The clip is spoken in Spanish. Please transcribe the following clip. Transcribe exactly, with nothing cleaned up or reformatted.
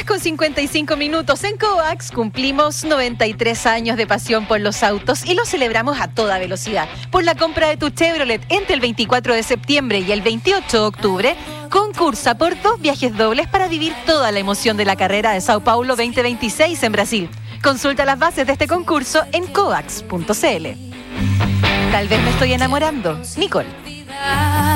tres con cincuenta y cinco minutos. En Coax cumplimos noventa y tres años de pasión por los autos y lo celebramos a toda velocidad. Por la compra de tu Chevrolet entre el veinticuatro de septiembre y el veintiocho de octubre, concursa por dos viajes dobles para vivir toda la emoción de la carrera de Sao Paulo veinte veintiséis en Brasil. Consulta las bases de este concurso en coax punto c l. Tal vez me estoy enamorando. Nicole.